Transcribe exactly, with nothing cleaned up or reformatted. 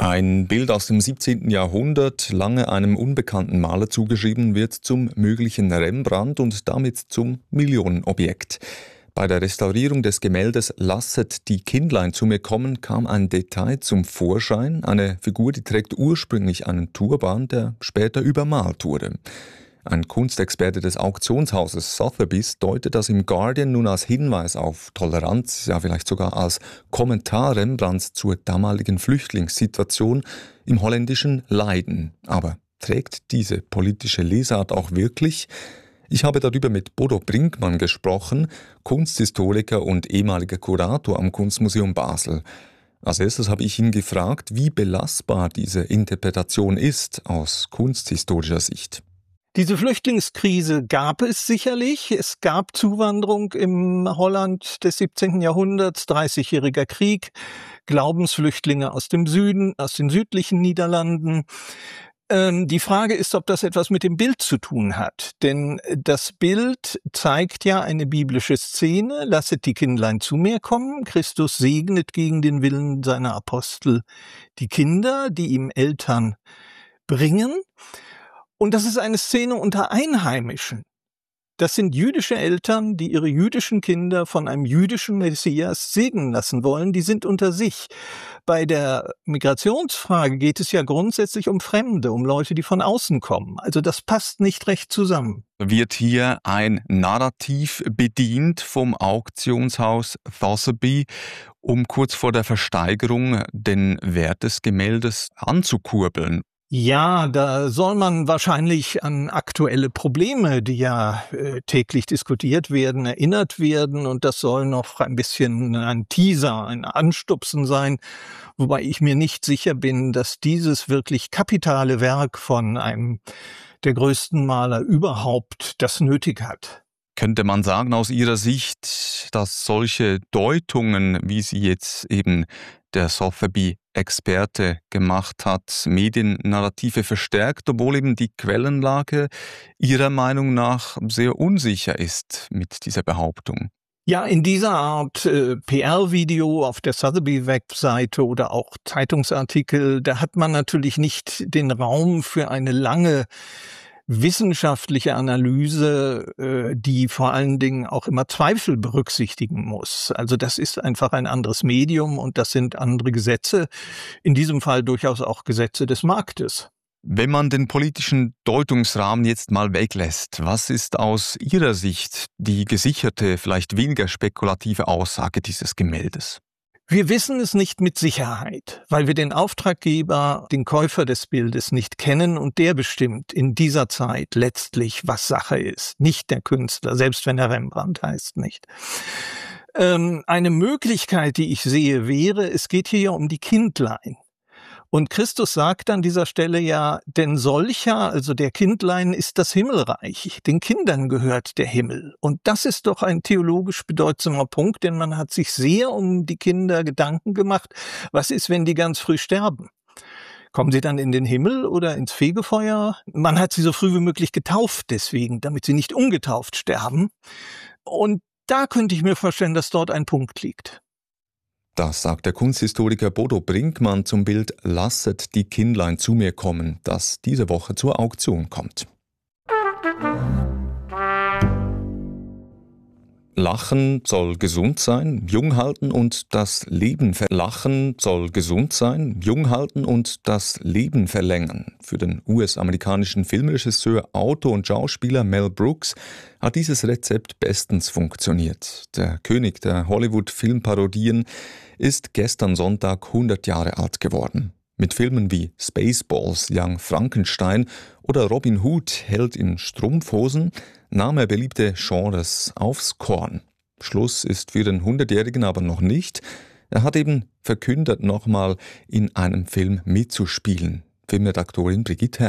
Ein Bild aus dem siebzehnten Jahrhundert, lange einem unbekannten Maler zugeschrieben, wird zum möglichen Rembrandt und damit zum Millionenobjekt. Bei der Restaurierung des Gemäldes »Lasset die Kindlein zu mir kommen« kam ein Detail zum Vorschein, eine Figur, die trägt ursprünglich einen Turban, der später übermalt wurde. Ein Kunstexperte des Auktionshauses Sotheby's deutet das im Guardian nun als Hinweis auf Toleranz, ja vielleicht sogar als Kommentar Rembrandts zur damaligen Flüchtlingssituation im holländischen Leiden. Aber trägt diese politische Lesart auch wirklich? Ich habe darüber mit Bodo Brinkmann gesprochen, Kunsthistoriker und ehemaliger Kurator am Kunstmuseum Basel. Als erstes habe ich ihn gefragt, wie belastbar diese Interpretation ist aus kunsthistorischer Sicht. Diese Flüchtlingskrise gab es sicherlich. Es gab Zuwanderung im Holland des siebzehnten Jahrhunderts, dreißigjähriger Krieg, Glaubensflüchtlinge aus dem Süden, aus den südlichen Niederlanden. Ähm, die Frage ist, ob das etwas mit dem Bild zu tun hat. Denn das Bild zeigt ja eine biblische Szene. Lasset die Kindlein zu mir kommen. Christus segnet gegen den Willen seiner Apostel die Kinder, die ihm Eltern bringen. Und das ist eine Szene unter Einheimischen. Das sind jüdische Eltern, die ihre jüdischen Kinder von einem jüdischen Messias segnen lassen wollen. Die sind unter sich. Bei der Migrationsfrage geht es ja grundsätzlich um Fremde, um Leute, die von außen kommen. Also das passt nicht recht zusammen. Wird hier ein Narrativ bedient vom Auktionshaus Sotheby, um kurz vor der Versteigerung den Wert des Gemäldes anzukurbeln? Ja, da soll man wahrscheinlich an aktuelle Probleme, die ja äh, täglich diskutiert werden, erinnert werden. Und das soll noch ein bisschen ein Teaser, ein Anstupsen sein. Wobei ich mir nicht sicher bin, dass dieses wirklich kapitale Werk von einem der größten Maler überhaupt das nötig hat. Könnte man sagen aus Ihrer Sicht, dass solche Deutungen, wie sie jetzt eben der Sotheby-Experte gemacht hat, Mediennarrative verstärkt, obwohl eben die Quellenlage Ihrer Meinung nach sehr unsicher ist mit dieser Behauptung? Ja, in dieser Art äh, P R-Video auf der Sotheby-Webseite oder auch Zeitungsartikel, da hat man natürlich nicht den Raum für eine lange wissenschaftliche Analyse, äh, die vor allen Dingen auch immer Zweifel berücksichtigen muss. Also das ist einfach ein anderes Medium und das sind andere Gesetze, in diesem Fall durchaus auch Gesetze des Marktes. Wenn man den politischen Deutungsrahmen jetzt mal weglässt, was ist aus Ihrer Sicht die gesicherte, vielleicht weniger spekulative Aussage dieses Gemäldes? Wir wissen es nicht mit Sicherheit, weil wir den Auftraggeber, den Käufer des Bildes nicht kennen und der bestimmt in dieser Zeit letztlich, was Sache ist, nicht der Künstler, selbst wenn er Rembrandt heißt, nicht. Ähm, eine Möglichkeit, die ich sehe, wäre, es geht hier ja um die Kindlein. Und Christus sagt an dieser Stelle ja, denn solcher, also der Kindlein, ist das Himmelreich. Den Kindern gehört der Himmel. Und das ist doch ein theologisch bedeutsamer Punkt, denn man hat sich sehr um die Kinder Gedanken gemacht. Was ist, wenn die ganz früh sterben? Kommen sie dann in den Himmel oder ins Fegefeuer? Man hat sie so früh wie möglich getauft deswegen, damit sie nicht ungetauft sterben. Und da könnte ich mir vorstellen, dass dort ein Punkt liegt. Das sagt der Kunsthistoriker Bodo Brinkmann zum Bild »Lasset die Kindlein zu mir kommen«, das diese Woche zur Auktion kommt. Lachen soll gesund sein, jung halten und das Leben verlachen soll gesund sein, jung halten und das Leben verlängern. Für den U S-amerikanischen Filmregisseur, Autor und Schauspieler Mel Brooks hat dieses Rezept bestens funktioniert. Der König der Hollywood-Filmparodien ist gestern Sonntag hundert Jahre alt geworden. Mit Filmen wie Spaceballs, Young Frankenstein oder Robin Hood, Held in Strumpfhosen, nahm er beliebte Genres aufs Korn. Schluss ist für den hundertjährigen aber noch nicht. Er hat eben verkündet, nochmal in einem Film mitzuspielen. Filmredaktorin Brigitte